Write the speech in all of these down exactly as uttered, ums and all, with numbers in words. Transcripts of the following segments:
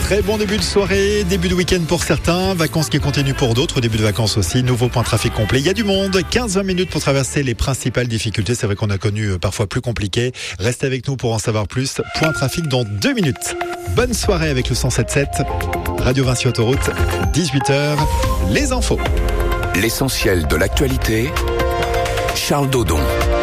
Très bon début de soirée, début de week-end pour certains, vacances qui continuent pour d'autres, début de vacances aussi, nouveau point de trafic complet. Il y a du monde, quinze à vingt minutes pour traverser les principales difficultés. C'est vrai qu'on a connu parfois plus compliqué. Restez avec nous pour en savoir plus. Point trafic dans deux minutes. Bonne soirée avec le cent sept sept, Radio Vinci Autoroute, dix-huit heures, les infos. L'essentiel de l'actualité, Charles Dodon.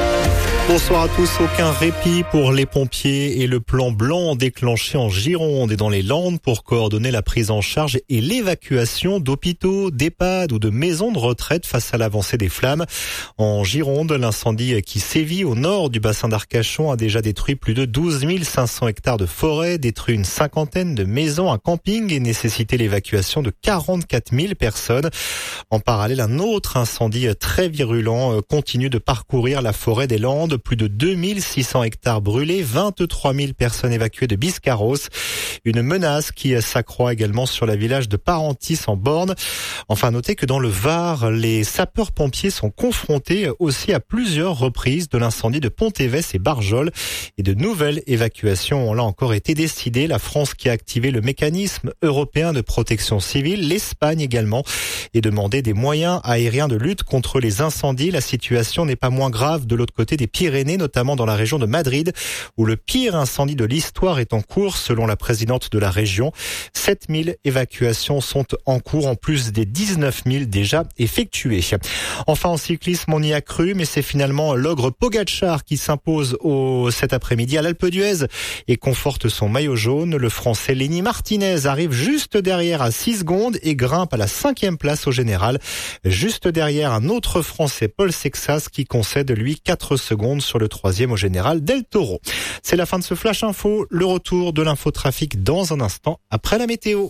Bonsoir à tous. Aucun répit pour les pompiers et le plan blanc déclenché en Gironde et dans les Landes pour coordonner la prise en charge et l'évacuation d'hôpitaux, d'EHPAD ou de maisons de retraite face à l'avancée des flammes. En Gironde, l'incendie qui sévit au nord du bassin d'Arcachon a déjà détruit plus de douze mille cinq cents hectares de forêt, détruit une cinquantaine de maisons, un camping et nécessité l'évacuation de quarante-quatre mille personnes. En parallèle, un autre incendie très virulent continue de parcourir la forêt des Landes. Plus de deux mille six cents hectares brûlés, vingt-trois mille personnes évacuées de Biscarrosse. Une menace qui s'accroît également sur le village de Parentis en Borne. Enfin, notez que dans le Var, les sapeurs-pompiers sont confrontés aussi à plusieurs reprises de l'incendie de Pont-Évès et Barjol. Et de nouvelles évacuations ont là encore été décidées. La France qui a activé le mécanisme européen de protection civile, l'Espagne également, et demandé des moyens aériens de lutte contre les incendies. La situation n'est pas moins grave de l'autre côté des Pyrénées. Pyrénées, notamment dans la région de Madrid, où le pire incendie de l'histoire est en cours, selon la présidente de la région. sept mille évacuations sont en cours, en plus des dix-neuf mille déjà effectuées. Enfin, en cyclisme, on y a cru, mais c'est finalement l'ogre Pogačar qui s'impose au, cet après-midi à l'Alpe d'Huez et conforte son maillot jaune. Le Français Lenny Martinez arrive juste derrière à six secondes et grimpe à la cinquième place au général. Juste derrière, un autre Français, Paul Sexas, qui concède, lui, quatre secondes sur le troisième au général Del Toro. C'est la fin de ce Flash Info. Le retour de l'infotrafic dans un instant après la météo.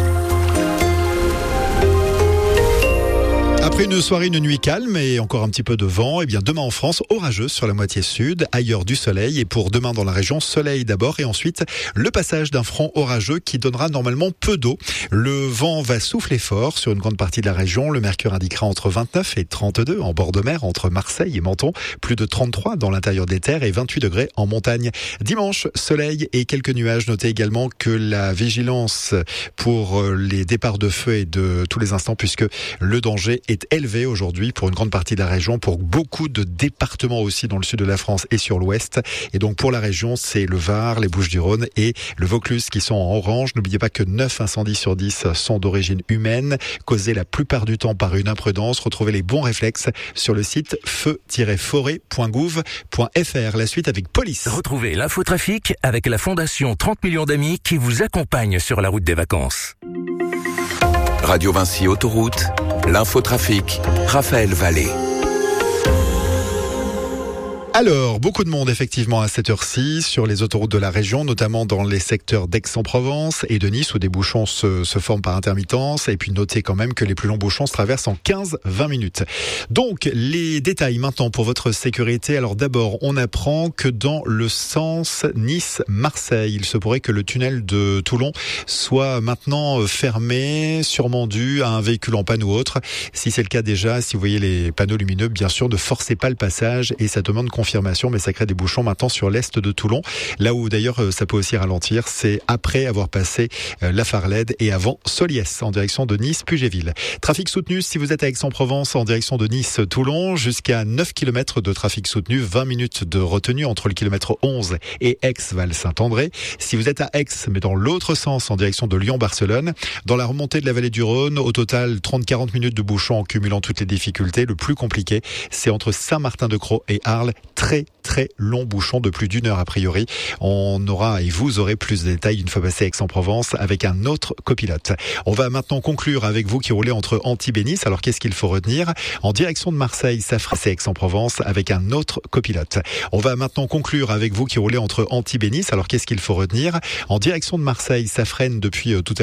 Après une soirée, une nuit calme et encore un petit peu de vent, et bien demain en France, orageuse sur la moitié sud, ailleurs du soleil. Et pour demain dans la région, soleil d'abord et ensuite le passage d'un front orageux qui donnera normalement peu d'eau. Le vent va souffler fort sur une grande partie de la région. Le mercure indiquera entre vingt-neuf et trente-deux en bord de mer, entre Marseille et Menton. Plus de trente-trois dans l'intérieur des terres et vingt-huit degrés en montagne. Dimanche, soleil et quelques nuages. Notez également que la vigilance pour les départs de feu est de tous les instants puisque le danger est élevé aujourd'hui pour une grande partie de la région, pour beaucoup de départements aussi dans le sud de la France et sur l'ouest. Et donc pour la région, c'est le Var, les Bouches-du-Rhône et le Vaucluse qui sont en orange. N'oubliez pas que neuf incendies sur dix sont d'origine humaine, causés la plupart du temps par une imprudence. Retrouvez les bons réflexes sur le site feu tiret forêt point gouv point f r. La suite avec police. Retrouvez l'infotrafic avec la Fondation trente millions d'amis qui vous accompagne sur la route des vacances. Radio Vinci Autoroute, l'infotrafic, Raphaël Vallée. Alors, beaucoup de monde effectivement à cette heure-ci sur les autoroutes de la région, notamment dans les secteurs d'Aix-en-Provence et de Nice où des bouchons se, se forment par intermittence. Et puis notez quand même que les plus longs bouchons se traversent en quinze à vingt minutes. Donc, les détails maintenant pour votre sécurité. Alors d'abord, on apprend que dans le sens Nice-Marseille, il se pourrait que le tunnel de Toulon soit maintenant fermé, sûrement dû à un véhicule en panne ou autre. Si c'est le cas déjà, si vous voyez les panneaux lumineux, bien sûr, ne forcez pas le passage et ça demande confirmation, mais ça crée des bouchons maintenant sur l'est de Toulon. Là où d'ailleurs ça peut aussi ralentir, c'est après avoir passé la Farlède et avant Soliès en direction de Nice-Pugéville. Trafic soutenu si vous êtes à Aix-en-Provence en direction de Nice-Toulon, jusqu'à neuf kilomètres de trafic soutenu, vingt minutes de retenue entre le kilomètre onze et Aix-Val-Saint-André. Si vous êtes à Aix, mais dans l'autre sens en direction de Lyon-Barcelone, dans la remontée de la vallée du Rhône, au total trente à quarante minutes de bouchons en cumulant toutes les difficultés. Le plus compliqué, c'est entre Saint-Martin-de-Crau et Arles. Très très long bouchon de plus d'une heure a priori. On aura et vous aurez plus de détails une fois passé Aix-en-Provence avec un autre copilote. On va maintenant conclure avec vous qui roulez entre Antibes et Nice. Alors qu'est-ce qu'il faut retenir? En direction de Marseille, ça fera Aix-en-Provence avec un autre copilote. On va maintenant conclure avec vous qui roulez entre Antibes et Nice. Alors qu'est-ce qu'il faut retenir? En direction de Marseille, ça freine depuis tout à l'heure.